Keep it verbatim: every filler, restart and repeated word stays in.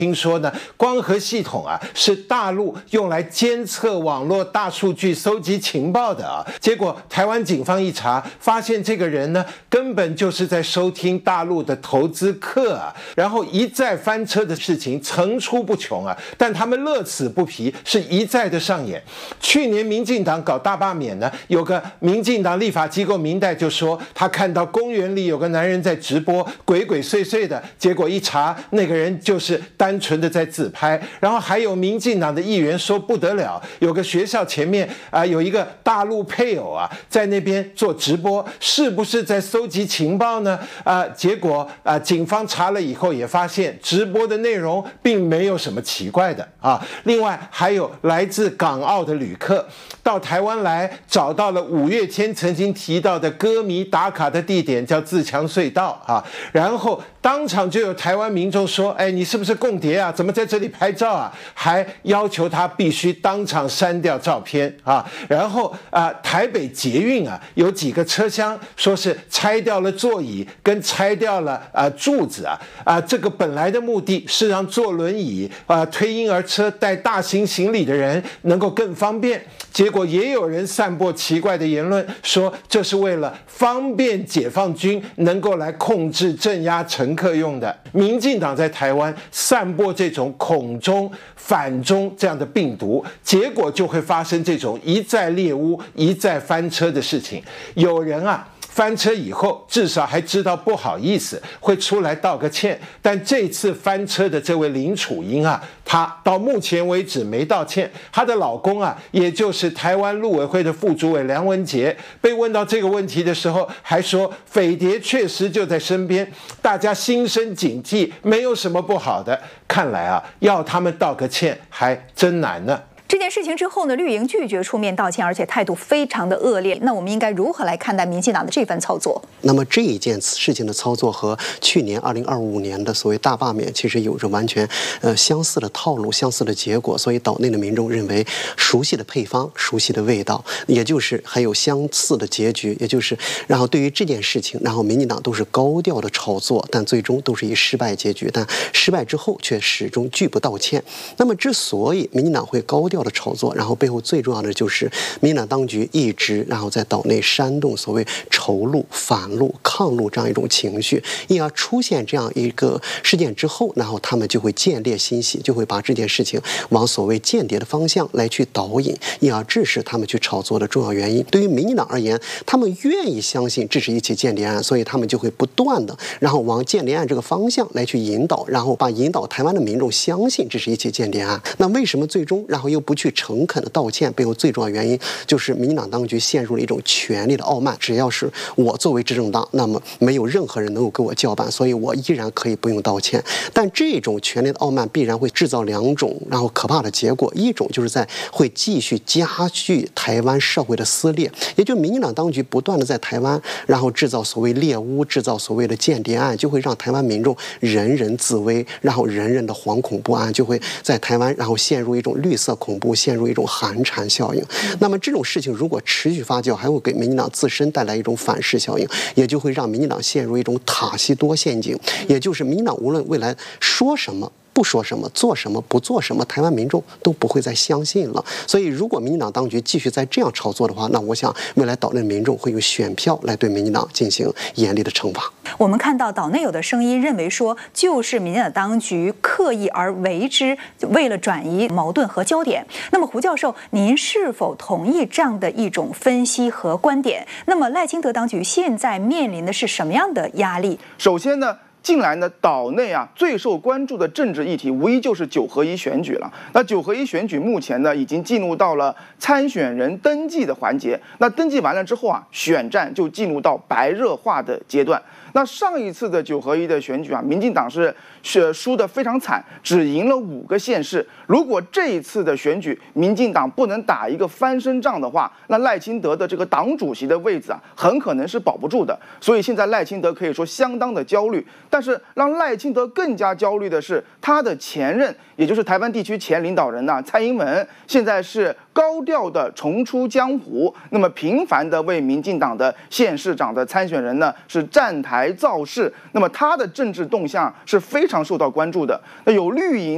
听说呢，光核系统啊是大陆用来监测网络大数据、搜集情报的啊。结果台湾警方一查，发现这个人呢根本就是在收听大陆的投资客啊，然后一再翻车的事情层出不穷啊。但他们乐此不疲，是一再的上演。去年民进党搞大罢免呢，有个民进党立法机构民代就说，他看到公园里有个男人在直播，鬼鬼祟祟的，结果一查，那个人就是单。单纯的在自拍，然后还有民进党的议员说不得了，有个学校前面啊、呃、有一个大陆配偶啊在那边做直播，是不是在搜集情报呢？啊、呃，结果啊、呃、警方查了以后也发现直播的内容并没有什么奇怪的啊。另外还有来自港澳的旅客到台湾来，找到了五月天曾经提到的歌迷打卡的地点，叫自强隧道啊，然后当场就有台湾民众说，哎，你是不是共谍啊？怎么在这里拍照啊？还要求他必须当场删掉照片啊！然后啊、呃，台北捷运啊，有几个车厢说是拆掉了座椅，跟拆掉了啊、呃、柱子啊啊、呃，这个本来的目的是让坐轮椅啊、呃、推婴儿车带大型行李的人能够更方便。结果也有人散播奇怪的言论，说这是为了方便解放军能够来控制镇压乘客用的。民进党在台湾散播这种恐中反中这样的病毒，结果就会发生这种一再猎巫一再翻车的事情。有人啊翻车以后至少还知道不好意思，会出来道个歉。但这次翻车的这位林楚英啊，她到目前为止没道歉。她的老公啊，也就是台湾陆委会的副主委梁文杰，被问到这个问题的时候，还说匪谍确实就在身边，大家心生警惕，没有什么不好的。看来啊，要他们道个歉还真难呢。 这件事情之后呢，绿营拒绝出面道歉，而且态度非常的恶劣。那我们应该如何来看待民进党的这番操作？ 那么这一件事情的操作和去年二零二五年的所谓大罢免其实有着完全呃相似的套路、相似的结果，所以岛内的民众认为熟悉的配方、熟悉的味道，也就是还有相似的结局，也就是然后对于这件事情，然后民进党都是高调的炒作，但最终都是以失败结局，但失败之后却始终拒不道歉。那么之所以民进党会高调的炒作，然后背后最重要的就是民进党当局一直然后在岛内煽动所谓仇陆、反陆、抗陆这样一种情绪，因而出现这样一个事件之后，然后他们就会见猎心喜，就会把这件事情往所谓间谍的方向来去导引，因而这是他们去炒作的重要原因。对于民进党而言，他们愿意相信这是一起间谍案，所以他们就会不断的然后往间谍案这个方向来去引导，然后把引导台湾的民众相信这是一起间谍案。那为什么最终然后又不去诚恳的道歉？背后最重要原因就是民进党当局陷入了一种权力的傲慢，只要是我作为执政党，那么没有任何人能够跟我叫板，所以我依然可以不用道歉。但这种权力的傲慢必然会制造两种然后可怕的结果，一种就是在会继续加剧台湾社会的撕裂，也就是民进党当局不断的在台湾然后制造所谓猎巫，制造所谓的间谍案，就会让台湾民众人人自危，然后人人的惶恐不安，就会在台湾然后陷入一种绿色恐怖，陷入一种寒蝉效应。那么这种事情如果持续发酵，还会给民进党自身带来一种反噬效应，也就会让民进党陷入一种塔西佗陷阱，也就是民进党无论未来说什么不说什么，做什么不做什么，台湾民众都不会再相信了。所以如果民进党当局继续再这样炒作的话，那我想未来岛内民众会用选票来对民进党进行严厉的惩罚。 我们看到岛内有的声音认为说，就是民进党当局刻意而为之，为了转移矛盾和焦点。那么胡教授，您是否同意这样的一种分析和观点？那么赖清德当局现在面临的是什么样的压力？ 首先呢，近来呢，岛内啊最受关注的政治议题，无疑就是九合一选举了。那九合一选举目前呢，已经进入到了参选人登记的环节。那登记完了之后啊，选战就进入到白热化的阶段。那上一次的九合一的选举啊，民进党是是输得非常惨，只赢了五个县市。如果这一次的选举民进党不能打一个翻身仗的话，那赖清德的这个党主席的位置啊，很可能是保不住的。所以现在赖清德可以说相当的焦虑。但是让赖清德更加焦虑的是，他的前任，也就是台湾地区前领导人呐、啊、蔡英文，现在是高调的重出江湖，那么频繁的为民进党的县市长的参选人呢是站台造势，那么他的政治动向是非常受到关注的。那有绿营